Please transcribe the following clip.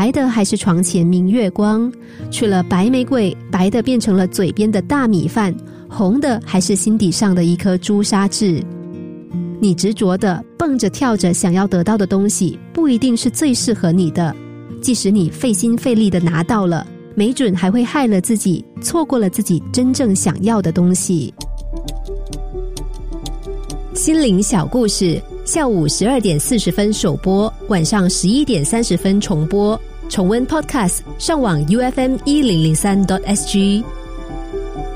白的还是床前明月光？去了白玫瑰，白的变成了嘴边的大米饭，红的还是心底上的一颗朱砂痣？你执着的蹦着跳着想要得到的东西，不一定是最适合你的。即使你费心费力的拿到了，没准还会害了自己，错过了自己真正想要的东西。心灵小故事，下午12点40分首播，晚上11点30分重播。重温 Podcast， 上网 UFM1003.SG。